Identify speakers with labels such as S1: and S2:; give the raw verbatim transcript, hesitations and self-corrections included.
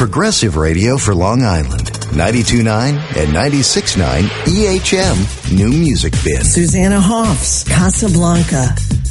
S1: Progressive Radio for Long Island. ninety-two point nine and ninety-six point nine E H M New Music Bin.
S2: Susanna Hoffs, Casablanca.